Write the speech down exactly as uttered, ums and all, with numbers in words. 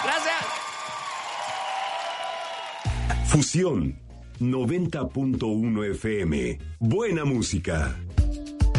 Gracias. Fusión noventa punto uno F M. Buena música.